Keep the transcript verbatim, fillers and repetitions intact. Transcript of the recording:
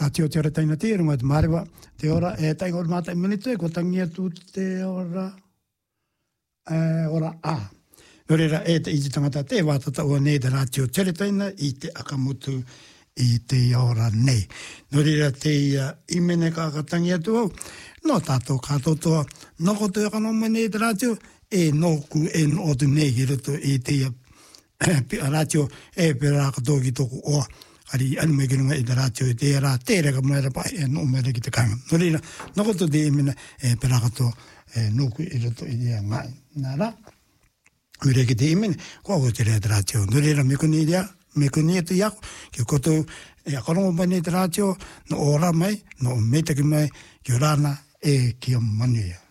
ratio te ora taina te runga te marewa te ora e tai ngor mata minute ko tangia tu te ora e ora a Norera e te iti tangata te wātata ua nei te ratio te taina i te akamutu i te ora nei. Norera te ia imene kākatangi atu au, no tātou kātotoa, noko te akanoma nei te ratio, e noku e no tu nei ki roto i te ia ratio e pera katoa ki toku oa. Ari anu me kirunga i te ratio i te rā tere ka mwera pai e no mwera ki te kanga. Norera, noko to te imene e pera katoa e noku i roto i te ngai. Nā rā. Mire ki te imene, kua o te rea te ratio. Nurera me kuni rea, me kuni e te iako, ki koto e akarongo mai ne te ratio, no ora mai, no metaki mai, ki o rana e ki o manuia.